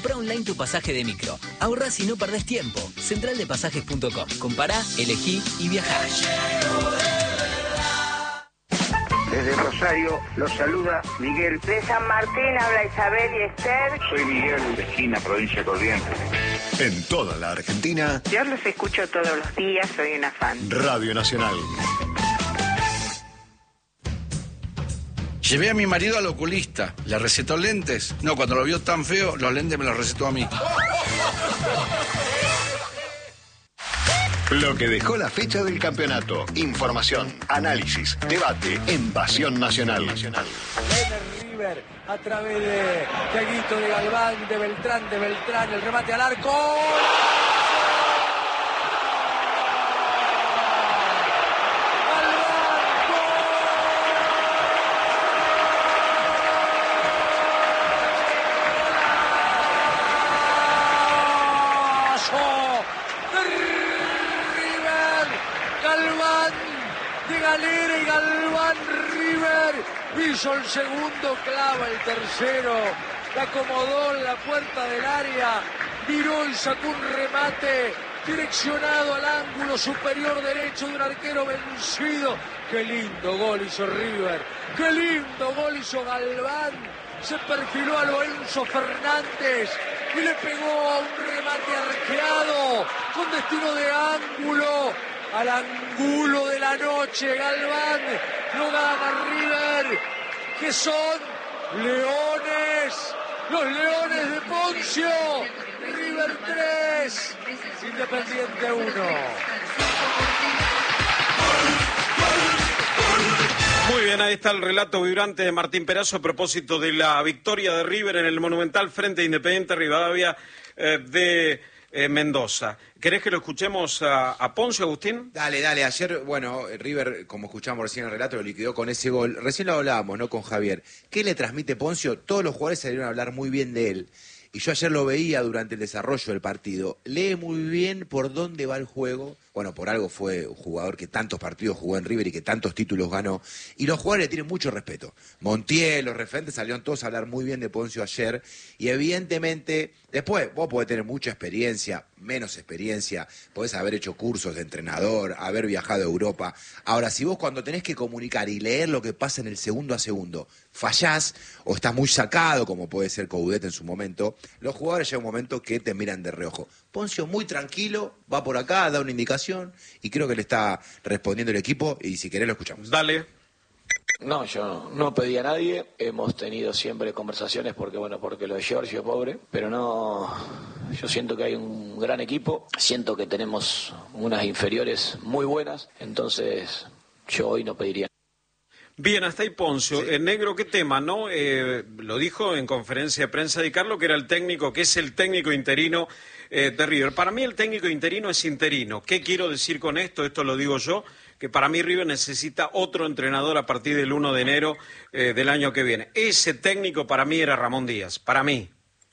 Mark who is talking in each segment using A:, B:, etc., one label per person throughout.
A: Compra online tu pasaje de micro. Ahorrás y no perdés tiempo. Centraldepasajes.com. Compará, elegí y viajá.
B: Desde Rosario los saluda Miguel.
C: De San Martín habla Isabel y Esther.
B: Soy Miguel, de Esquina, provincia de Corrientes.
D: En toda la Argentina.
C: Yo los escucho todos los días, soy una fan.
D: Radio Nacional.
E: Llevé a mi marido al oculista. ¿Le recetó lentes? No, cuando lo vio tan feo, los lentes me los recetó a mí.
D: Lo que dejó la fecha del campeonato. Información, análisis, debate en Pasión Nacional.
F: River a través de Tiaguito, de Galván, de Beltrán, el remate al arco.
G: Galera y Galván River hizo el segundo, clava el tercero, la acomodó en la puerta del área, miró y sacó un remate direccionado al ángulo superior derecho de un arquero vencido. Qué lindo gol hizo River, qué lindo gol hizo Galván, se perfiló a Lorenzo Fernández y le pegó a un remate arqueado con destino de ángulo. Al ángulo de la noche, Galván lo gana River, que son leones, los leones de Poncio. River 3, Independiente 1.
H: Muy bien, ahí está el relato vibrante de Martín Perazo a propósito de la victoria de River en el Monumental frente a Independiente Rivadavia de Mendoza. ¿Querés que lo escuchemos a Poncio, Agustín?
I: Dale. Ayer, River, como escuchamos recién el relato, lo liquidó con ese gol. Recién lo hablábamos, ¿no?, con Javier. ¿Qué le transmite Poncio? Todos los jugadores salieron a hablar muy bien de él. Y yo ayer lo veía durante el desarrollo del partido. Lee muy bien por dónde va el juego. Bueno, por algo fue un jugador que tantos partidos jugó en River y que tantos títulos ganó. Y los jugadores le tienen mucho respeto. Montiel, los referentes salieron todos a hablar muy bien de Poncio ayer. Y evidentemente, después vos podés tener mucha experiencia, menos experiencia. Podés haber hecho cursos de entrenador, haber viajado a Europa. Ahora, si vos cuando tenés que comunicar y leer lo que pasa en el segundo a segundo, fallás o estás muy sacado, como puede ser Coudet en su momento, los jugadores llega un momento que te miran de reojo. Poncio muy tranquilo, va por acá, da una indicación y creo que le está respondiendo el equipo y si querés lo escuchamos.
H: Dale.
J: No, yo no pedí a nadie, hemos tenido siempre conversaciones porque lo de Giorgio, pobre, pero no, yo siento que hay un gran equipo, siento que tenemos unas inferiores muy buenas, entonces yo hoy no pediría.
H: Bien, hasta ahí Poncio.
I: Sí.
H: Negro, ¿qué tema, no? Lo dijo en conferencia de prensa Di Carlo, que era el técnico, que es el técnico interino de River. Para mí el técnico interino es interino. ¿Qué quiero decir con esto? Esto lo digo yo, que para mí River necesita otro entrenador a partir del 1 de enero del año que viene. Ese técnico para mí era Ramón Díaz, para mí.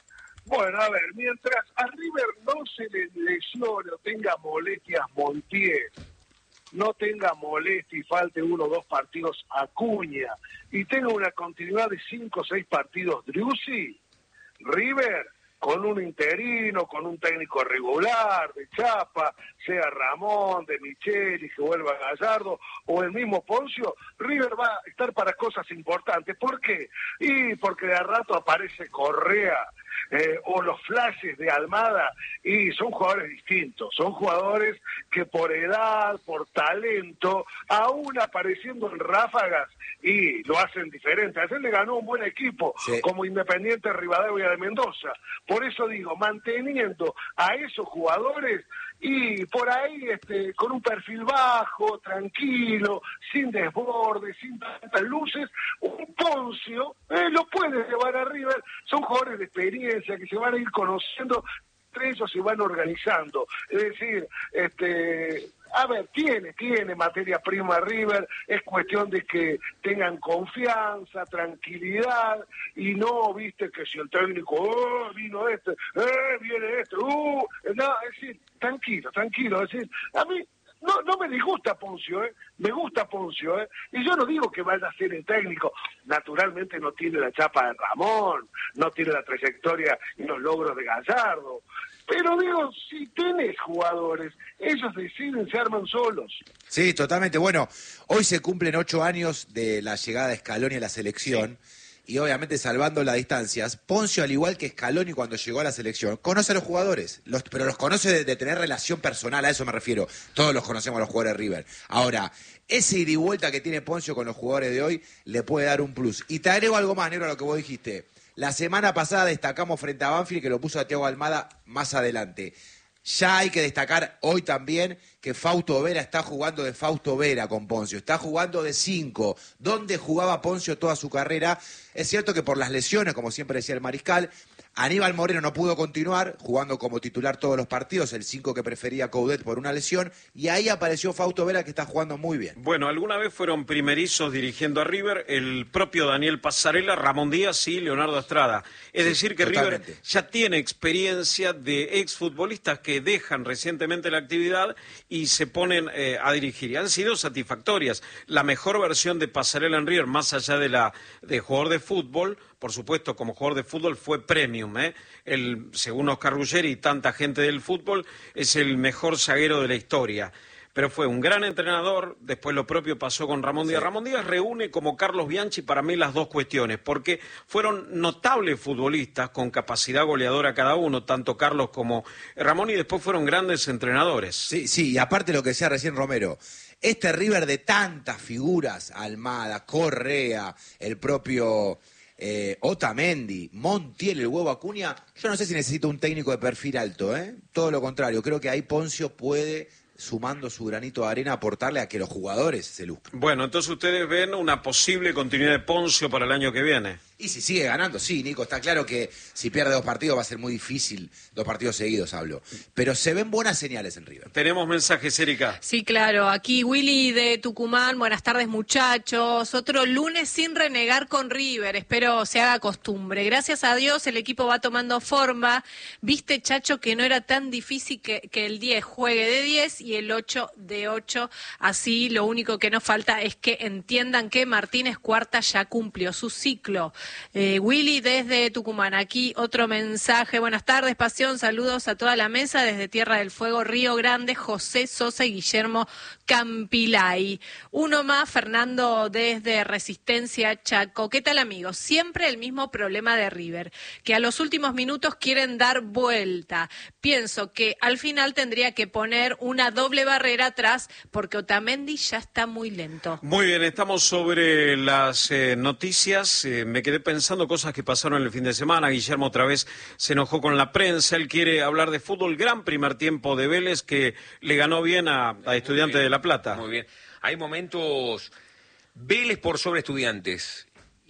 K: Bueno, a ver, mientras a River no se le lesione o tenga molestias Montiel, no tenga molestia y falte 1 o 2 partidos Acuña y tenga una continuidad de 5 o 6 partidos Driussi, River, con un interino, con un técnico regular, de chapa, sea Ramón, de Micheli, que vuelva Gallardo, o el mismo Poncio, River va a estar para cosas importantes. ¿Por qué? Y porque de a rato aparece Correa, o los flashes de Almada, y son jugadores distintos, son jugadores que por edad, por talento, aún apareciendo en ráfagas, y lo hacen diferente. Ayer le ganó un buen equipo, sí, como Independiente Rivadavia de Mendoza. Por eso digo, manteniendo a esos jugadores y por ahí con un perfil bajo, tranquilo, sin desbordes, sin tantas luces, un Poncio lo puede llevar a River. Son jugadores de experiencia que se van a ir conociendo, entre ellos se van organizando. Es decir, a ver, tiene materia prima River, es cuestión de que tengan confianza, tranquilidad, y no, viste, que si el técnico, vino viene no, es decir, tranquilo, es decir, a mí No me disgusta Poncio, me gusta Poncio, y yo no digo que vaya a ser el técnico, naturalmente no tiene la chapa de Ramón, no tiene la trayectoria y los logros de Gallardo, pero digo, si tenés jugadores, ellos deciden, se arman solos.
I: Sí, totalmente. Bueno, hoy se cumplen 8 años de la llegada de Scaloni a la selección. Sí. Y obviamente salvando las distancias, Poncio, al igual que Scaloni cuando llegó a la selección, conoce a los jugadores, pero los conoce de tener relación personal, a eso me refiero. Todos los conocemos a los jugadores de River. Ahora, ese ida y vuelta que tiene Poncio con los jugadores de hoy le puede dar un plus. Y te agrego algo más, negro, a lo que vos dijiste. La semana pasada destacamos frente a Banfield, que lo puso a Thiago Almada más adelante. Ya hay que destacar hoy también que Fausto Vera está jugando de Fausto Vera con Poncio, está jugando de 5, donde jugaba Poncio toda su carrera. Es cierto que por las lesiones, como siempre decía el Mariscal, Aníbal Moreno no pudo continuar jugando como titular todos los partidos, el 5 que prefería Coudet por una lesión, y ahí apareció Fausto Vera, que está jugando muy bien.
H: Bueno, alguna vez fueron primerizos dirigiendo a River el propio Daniel Passarella, Ramón Díaz y Leonardo Estrada. Es decir, que totalmente. River ya tiene experiencia de exfutbolistas que dejan recientemente la actividad y se ponen a dirigir. Y han sido satisfactorias. La mejor versión de Passarella en River, más allá de jugador de fútbol, por supuesto, como jugador de fútbol fue premium, según Oscar Ruggeri y tanta gente del fútbol, es el mejor zaguero de la historia. Pero fue un gran entrenador, después lo propio pasó con Ramón Díaz. Sí. Ramón Díaz reúne como Carlos Bianchi para mí las dos cuestiones, porque fueron notables futbolistas con capacidad goleadora cada uno, tanto Carlos como Ramón, y después fueron grandes entrenadores.
I: Sí, y aparte lo que decía recién Romero, este River de tantas figuras, Almada, Correa, el propio Otamendi, Montiel, el Huevo Acuña, yo no sé si necesita un técnico de perfil alto, todo lo contrario, creo que ahí Poncio puede, sumando su granito de arena, aportarle a que los jugadores se luzcan.
H: Bueno, entonces ustedes ven una posible continuidad de Poncio para el año que viene.
I: Y si sigue ganando, sí, Nico, está claro que si pierde 2 partidos va a ser muy difícil, 2 partidos seguidos hablo, pero se ven buenas señales en River.
H: Tenemos mensajes, Erika.
L: Sí, claro, aquí Willy de Tucumán, buenas tardes muchachos, otro lunes sin renegar con River, espero se haga costumbre, gracias a Dios el equipo va tomando forma, viste Chacho que no era tan difícil que el 10 juegue de 10 y el 8 de 8, así lo único que nos falta es que entiendan que Martínez Cuarta ya cumplió su ciclo. Willy desde Tucumán, aquí otro mensaje, buenas tardes Pasión, saludos a toda la mesa desde Tierra del Fuego, Río Grande, José Sosa y Guillermo Campilay. Uno más, Fernando desde Resistencia Chaco, ¿qué tal amigos? Siempre el mismo problema de River, que a los últimos minutos quieren dar vuelta, pienso que al final tendría que poner una doble barrera atrás porque Otamendi ya está muy lento.
H: Muy bien, estamos sobre las noticias, me quedé pensando cosas que pasaron el fin de semana. Guillermo otra vez se enojó con la prensa, él quiere hablar de fútbol. Gran primer tiempo de Vélez que le ganó bien a Estudiantes de La Plata.
M: Muy bien, hay momentos Vélez por sobre Estudiantes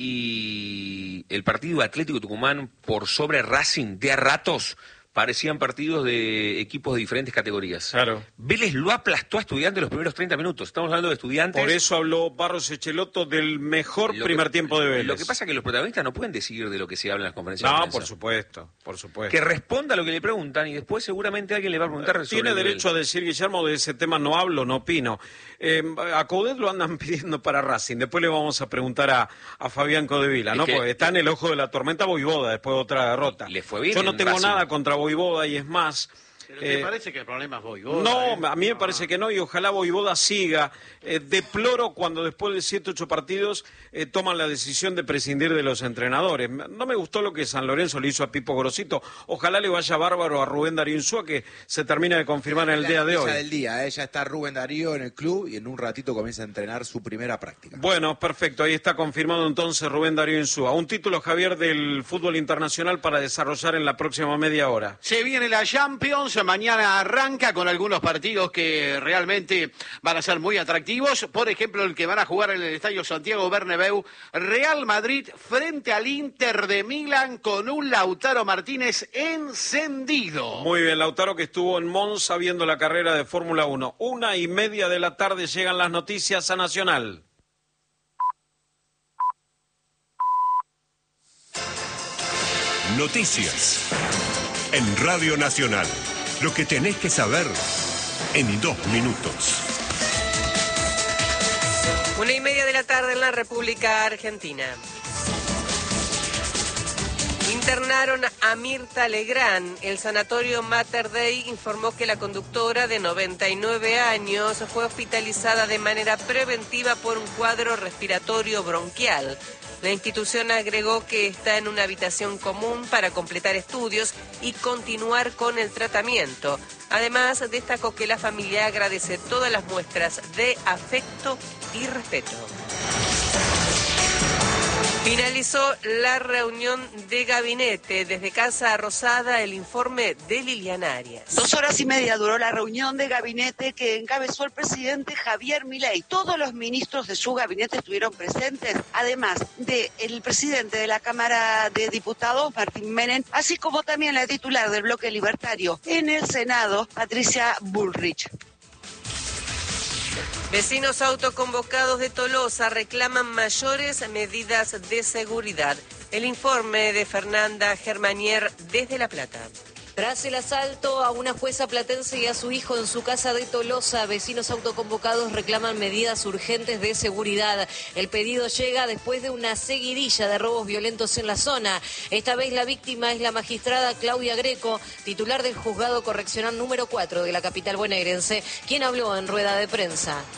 M: y el partido Atlético Tucumán por sobre Racing de a ratos parecían partidos de equipos de diferentes categorías.
H: Claro.
M: Vélez lo aplastó a Estudiantes los primeros 30 minutos. Estamos hablando de Estudiantes.
H: Por eso habló Barros Echeloto del mejor primer tiempo de Vélez.
M: Lo que pasa es que los protagonistas no pueden decidir de lo que se habla en las conferencias de prensa.
H: Por supuesto, por supuesto.
M: Que responda a lo que le preguntan y después seguramente alguien le va a preguntar sobre
H: Tiene derecho a decir, Guillermo, de ese tema no hablo, no opino. A Coudet lo andan pidiendo para Racing. Después le vamos a preguntar a Fabián Codevila, ¿no? Porque está en el ojo de la tormenta Voivoda después de otra derrota.
M: Le fue bien.
H: Yo no tengo
M: Racing.
H: Nada contra Voivoda y es más.
N: ¿Pero te parece que el problema es Voivoda?
H: No, a mí me parece que no, y ojalá Voivoda siga. Deploro cuando después de 7, 8 partidos toman la decisión de prescindir de los entrenadores. No me gustó lo que San Lorenzo le hizo a Pipo Grosito. Ojalá le vaya bárbaro a Rubén Darío Insúa, que se termina de confirmar en el día de hoy.
I: Del día, ya está Rubén Darío en el club y en un ratito comienza a entrenar su primera práctica.
H: Bueno, perfecto, ahí está confirmado entonces Rubén Darío Insúa. Un título, Javier, del fútbol internacional para desarrollar en la próxima media hora.
N: Se viene la Champions, mañana arranca con algunos partidos que realmente van a ser muy atractivos. Por ejemplo, el que van a jugar en el Estadio Santiago Bernabéu, Real Madrid frente al Inter de Milán con un Lautaro Martínez encendido.
H: Muy bien, Lautaro que estuvo en Monza viendo la carrera de Fórmula 1. 1:30 de la tarde llegan las noticias a Nacional.
O: Noticias en Radio Nacional. Lo que tenés que saber
D: en 2 minutos.
O: 1:30 de la tarde en la República Argentina. Internaron a Mirta Legrand. El sanatorio Mater Dei informó que la conductora de 99 años fue hospitalizada de manera preventiva por un cuadro respiratorio bronquial. La institución agregó que está en una habitación común para completar estudios y continuar con el tratamiento. Además, destacó que la familia agradece todas las muestras de afecto y respeto. Finalizó la reunión de gabinete. Desde Casa Rosada, el informe de Liliana Arias.
P: 2 horas y media duró la reunión de gabinete que encabezó el presidente Javier Milei. Todos los ministros de su gabinete estuvieron presentes, además del presidente de la Cámara de Diputados, Martín Menem, así como también la titular del bloque libertario en el Senado, Patricia Bullrich.
O: Vecinos autoconvocados de Tolosa reclaman mayores medidas de seguridad. El informe de Fernanda Germanier desde La Plata.
Q: Tras el asalto a una jueza platense y a su hijo en su casa de Tolosa, vecinos autoconvocados reclaman medidas urgentes de seguridad. El pedido llega después de una seguidilla de robos violentos en la zona. Esta vez la víctima es la magistrada Claudia Greco, titular del juzgado correccional número 4 de la capital bonaerense, quien habló en rueda de prensa.